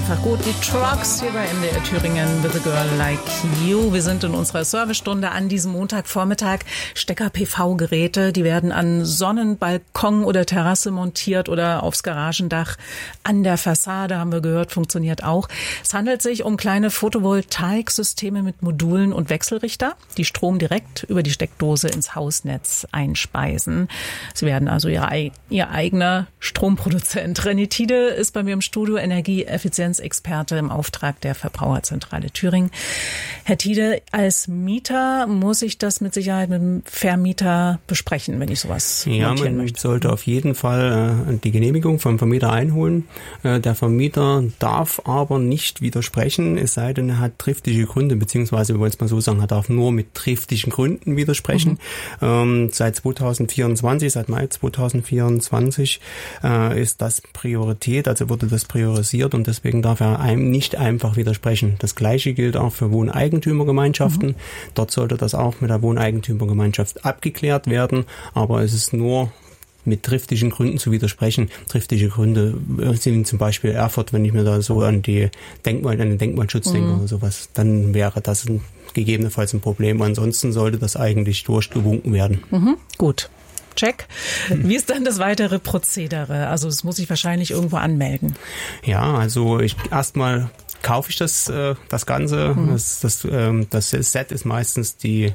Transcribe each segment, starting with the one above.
einfach gut. Die Trucks hier bei MDR Thüringen with a Girl Like You. Wir sind in unserer Servicestunde an diesem Montagvormittag. Stecker-PV-Geräte, die werden an Sonnenbalkon oder Terrasse montiert oder aufs Garagendach. An der Fassade, haben wir gehört, funktioniert auch. Es handelt sich um kleine Photovoltaiksysteme mit Modulen und Wechselrichter, die Strom direkt über die Steckdose ins Hausnetz einspeisen. Sie werden also ihr eigener Stromproduzent. René Tiede ist bei mir im Studio, Energieeffizienzexperte im Auftrag der Verbraucherzentrale Thüringen. Herr Tiede, als Mieter muss ich das mit Sicherheit mit dem Vermieter besprechen, wenn ich sowas montieren möchte. Man sollte auf jeden Fall die Genehmigung vom Vermieter einholen. Der Vermieter darf aber nicht widersprechen, es sei denn, er hat triftige Gründe, beziehungsweise, wir wollen es mal so sagen, er darf nur mit triftigen Gründen widersprechen. Seit Mai 2024 ist das Priorität, also wurde das priorisiert und deswegen darf er einem nicht einfach widersprechen. Das Gleiche gilt auch für Wohneigentümergemeinschaften. Dort sollte das auch mit der Wohneigentümergemeinschaft abgeklärt werden, aber es ist nur mit triftigen Gründen zu widersprechen. Triftige Gründe sind zum Beispiel Erfurt, wenn ich mir da so an den Denkmalschutz denke oder sowas, dann wäre das gegebenenfalls ein Problem. Ansonsten sollte das eigentlich durchgewunken werden. Gut. Check. Wie ist dann das weitere Prozedere? Also das muss ich wahrscheinlich irgendwo anmelden. Ja, also erstmal kaufe ich das Ganze. Das Set ist meistens die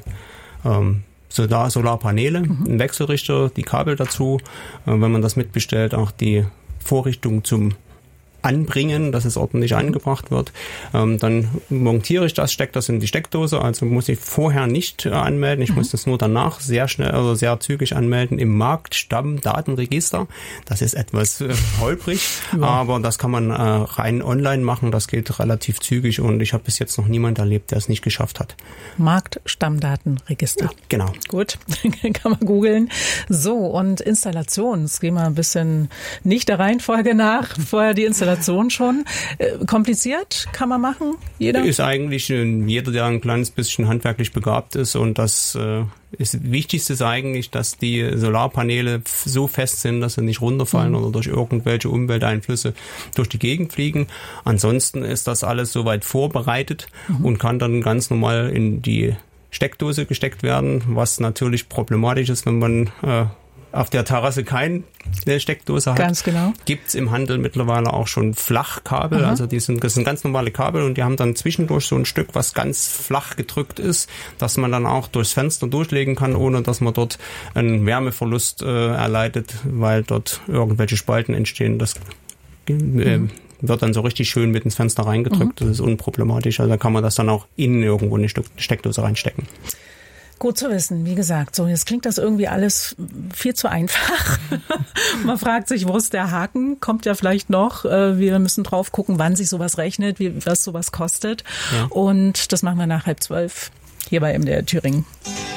Solarpaneele, ein Wechselrichter, die Kabel dazu. Wenn man das mitbestellt, auch die Vorrichtung zum Anbringen, dass es ordentlich angebracht wird. Dann montiere ich das, stecke das in die Steckdose, also muss ich vorher nicht anmelden. Ich muss das nur danach sehr schnell, also sehr zügig anmelden im Marktstammdatenregister. Das ist etwas holprig, aber das kann man rein online machen. Das geht relativ zügig und ich habe bis jetzt noch niemand erlebt, der es nicht geschafft hat. Marktstammdatenregister. Genau. Gut, kann man googeln. So, und Installation. Jetzt gehen wir ein bisschen nicht der Reihenfolge nach. Vorher die Installation schon. Kompliziert? Kann man machen? Jeder? Ist eigentlich jeder, der ein kleines bisschen handwerklich begabt ist und das Wichtigste ist eigentlich, dass die Solarpaneele so fest sind, dass sie nicht runterfallen oder durch irgendwelche Umwelteinflüsse durch die Gegend fliegen. Ansonsten ist das alles soweit vorbereitet und kann dann ganz normal in die Steckdose gesteckt werden, was natürlich problematisch ist, wenn man auf der Terrasse keine Steckdose hat. Ganz genau. Gibt's im Handel mittlerweile auch schon Flachkabel, also das sind ganz normale Kabel und die haben dann zwischendurch so ein Stück, was ganz flach gedrückt ist, dass man dann auch durchs Fenster durchlegen kann, ohne dass man dort einen Wärmeverlust erleidet, weil dort irgendwelche Spalten entstehen. Das wird dann so richtig schön mit ins Fenster reingedrückt. Das ist unproblematisch, also da kann man das dann auch innen irgendwo in eine Steckdose reinstecken. Gut zu wissen, wie gesagt. So, jetzt klingt das irgendwie alles viel zu einfach. Man fragt sich, wo ist der Haken? Kommt ja vielleicht noch. Wir müssen drauf gucken, wann sich sowas rechnet, was sowas kostet. Ja. Und das machen wir nach 11:30 hier bei MDR Thüringen.